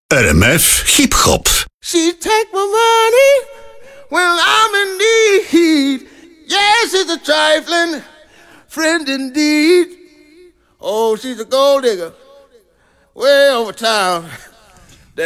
RMF Hip Hop. She take my money when I'm in need. Yes, it's a trifling friend indeed. Oh, she's a gold digger way over town.